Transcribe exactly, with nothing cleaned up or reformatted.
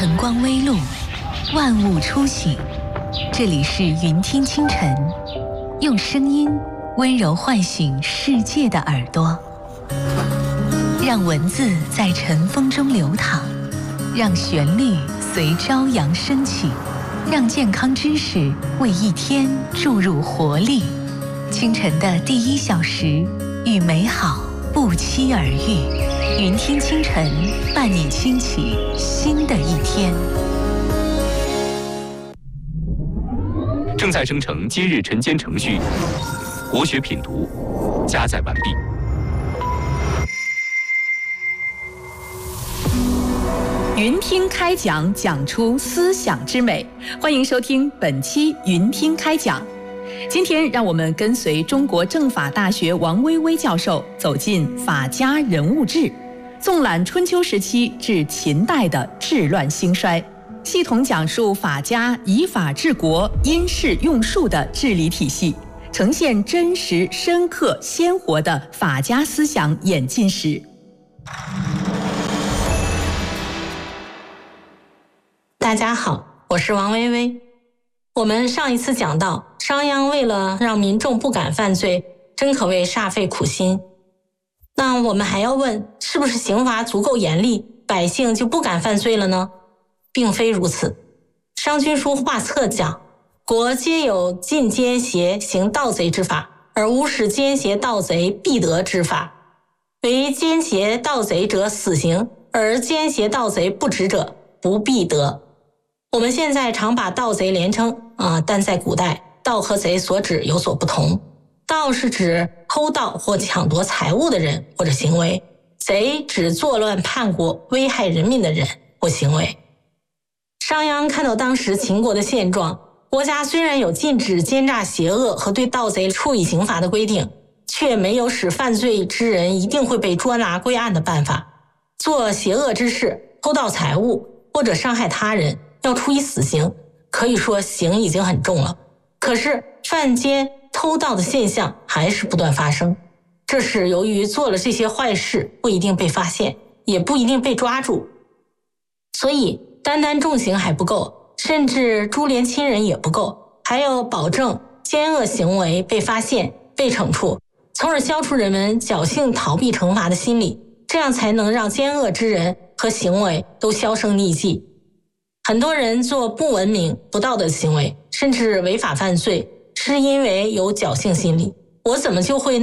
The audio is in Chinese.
晨光微露，万物初醒。这里是云听清晨，用声音温柔唤醒世界的耳朵，让文字在晨风中流淌，让旋律随朝阳升起，让健康知识为一天注入活力。清晨的第一小时，与美好不期而遇。云听清晨，伴你轻启新的一天。 正在生成今日晨间程序，国学品读加载完毕。 云听开讲，讲出思想之美。欢迎收听本期云听开讲。今天让我们跟随中国政法大学王薇薇教授走进法家人物志，纵览春秋时期至秦代的治乱兴衰，系统讲述法家以法治国、因势用术的治理体系，呈现真实、深刻、鲜活的法家思想演进史。 大家好，我是王薇薇。我们上一次讲到，商鞅为了让民众不敢犯罪，真可谓煞费苦心。那我们还要问，是不是刑罚足够严厉，百姓就不敢犯罪了呢？并非如此。商君书画策讲，国皆有禁奸邪行盗贼之法，而无使奸邪盗贼必得之法。为奸邪盗贼者死刑，而奸邪盗贼不止者不必得。我们现在常把盗贼连称啊，但在古代，盗和贼所指有所不同。盗是指偷盗或抢夺财物的人或者行为，贼指作乱叛国、危害人民的人或行为。商鞅看到当时秦国的现状，国家虽然有禁止奸诈邪恶和对盗贼处以刑罚的规定，却没有使犯罪之人一定会被捉拿归案的办法。做邪恶之事、偷盗财物或者伤害他人，要处以死刑，可以说刑已经很重了。可是犯奸偷盗的现象还是不断发生，这是由于做了这些坏事不一定被发现，也不一定被抓住，所以单单重刑还不够，甚至株连亲人也不够，还要保证奸恶行为被发现、被惩处，从而消除人们侥幸逃避惩罚的心理，这样才能让奸恶之人和行为都销声匿迹。很多人做不文明、不道德的行为，甚至违法犯罪，是因为有侥幸心理，我怎么就会